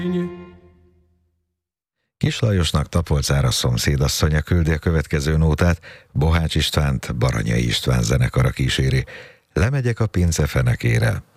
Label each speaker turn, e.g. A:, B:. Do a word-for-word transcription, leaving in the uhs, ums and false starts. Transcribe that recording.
A: Kis Lajosnak Tapolcára szomszédasszonya küldi a következő nótát, Bohács Istvánt Baranyai István zenekara kíséri. Lemegyek a pince fenekére.